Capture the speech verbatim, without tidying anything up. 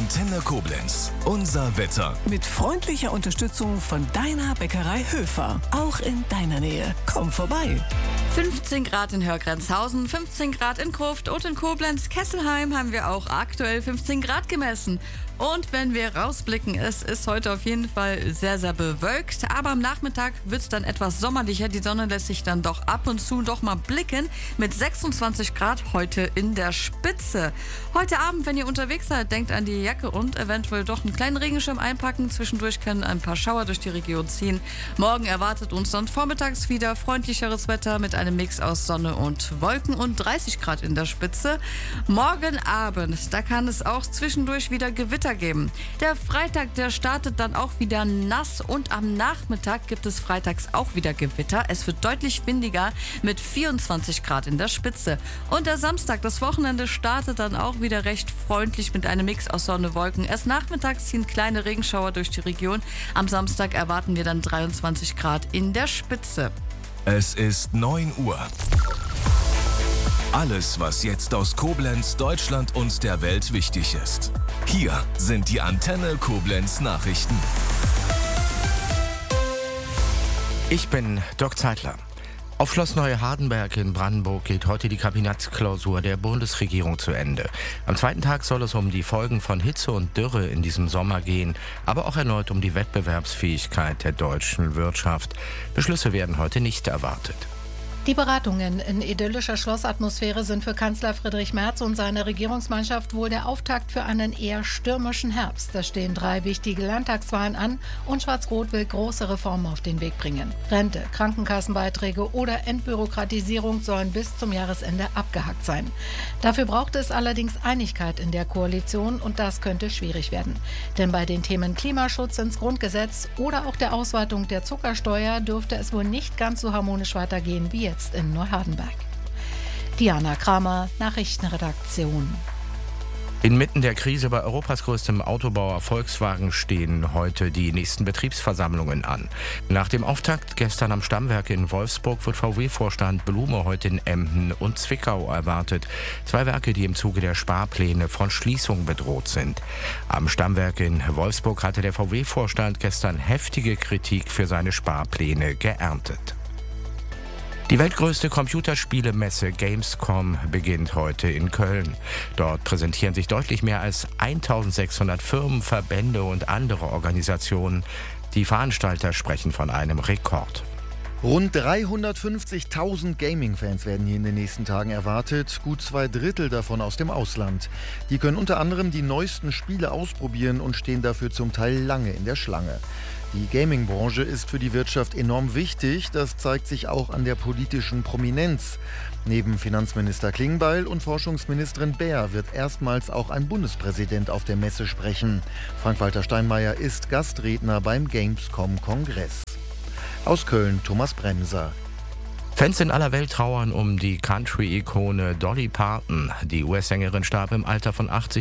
Antenne Koblenz. Unser Wetter. Mit freundlicher Unterstützung von deiner Bäckerei Höfer. Auch in deiner Nähe. Komm vorbei. fünfzehn Grad in Hörgrenzhausen, fünfzehn Grad in Krufft und in Koblenz-Kesselheim haben wir auch aktuell fünfzehn Grad gemessen. Und wenn wir rausblicken, es ist heute auf jeden Fall sehr, sehr bewölkt. Aber am Nachmittag wird es dann etwas sommerlicher. Die Sonne lässt sich dann doch ab und zu doch mal blicken. Mit sechsundzwanzig Grad heute in der Spitze. Heute Abend, wenn ihr unterwegs seid, denkt an die Jacke und eventuell doch einen kleinen Regenschirm einpacken. Zwischendurch können ein paar Schauer durch die Region ziehen. Morgen erwartet uns dann vormittags wieder freundlicheres Wetter mit einem Mix aus Sonne und Wolken und dreißig Grad in der Spitze. Morgen Abend, da kann es auch zwischendurch wieder Gewitter geben. Der Freitag, der startet dann auch wieder nass und am Nachmittag gibt es freitags auch wieder Gewitter. Es wird deutlich windiger mit vierundzwanzig Grad in der Spitze. Und der Samstag, das Wochenende, startet dann auch wieder recht freundlich mit einem Mix aus Sonne und Wolken. Erst nachmittags ziehen kleine Regenschauer durch die Region. Am Samstag erwarten wir dann dreiundzwanzig Grad in der Spitze. Es ist neun Uhr. Alles, was jetzt aus Koblenz, Deutschland und der Welt wichtig ist. Hier sind die Antenne Koblenz Nachrichten. Ich bin Dirk Zeitler. Auf Schloss Neuhardenberg in Brandenburg geht heute die Kabinettsklausur der Bundesregierung zu Ende. Am zweiten Tag soll es um die Folgen von Hitze und Dürre in diesem Sommer gehen, aber auch erneut um die Wettbewerbsfähigkeit der deutschen Wirtschaft. Beschlüsse werden heute nicht erwartet. Die Beratungen in idyllischer Schlossatmosphäre sind für Kanzler Friedrich Merz und seine Regierungsmannschaft wohl der Auftakt für einen eher stürmischen Herbst. Da stehen drei wichtige Landtagswahlen an und Schwarz-Rot will große Reformen auf den Weg bringen. Rente, Krankenkassenbeiträge oder Entbürokratisierung sollen bis zum Jahresende abgehakt sein. Dafür braucht es allerdings Einigkeit in der Koalition und das könnte schwierig werden. Denn bei den Themen Klimaschutz ins Grundgesetz oder auch der Ausweitung der Zuckersteuer dürfte es wohl nicht ganz so harmonisch weitergehen wie jetzt in Neuhardenberg. Diana Kramer, Nachrichtenredaktion. Inmitten der Krise bei Europas größtem Autobauer Volkswagen stehen heute die nächsten Betriebsversammlungen an. Nach dem Auftakt gestern am Stammwerk in Wolfsburg wird V W-Vorstand Blume heute in Emden und Zwickau erwartet. Zwei Werke, die im Zuge der Sparpläne von Schließung bedroht sind. Am Stammwerk in Wolfsburg hatte der V W-Vorstand gestern heftige Kritik für seine Sparpläne geerntet. Die weltgrößte Computerspielemesse Gamescom beginnt heute in Köln. Dort präsentieren sich deutlich mehr als eintausendsechshundert Firmen, Verbände und andere Organisationen. Die Veranstalter sprechen von einem Rekord. Rund dreihundertfünfzigtausend Gaming-Fans werden hier in den nächsten Tagen erwartet, gut zwei Drittel davon aus dem Ausland. Die können unter anderem die neuesten Spiele ausprobieren und stehen dafür zum Teil lange in der Schlange. Die Gaming-Branche ist für die Wirtschaft enorm wichtig, das zeigt sich auch an der politischen Prominenz. Neben Finanzminister Klingbeil und Forschungsministerin Baer wird erstmals auch ein Bundespräsident auf der Messe sprechen. Frank-Walter Steinmeier ist Gastredner beim Gamescom-Kongress. Aus Köln Thomas Bremser. Fans in aller Welt trauern um die Country-Ikone Dolly Parton. Die U S-Sängerin starb im Alter von achtzig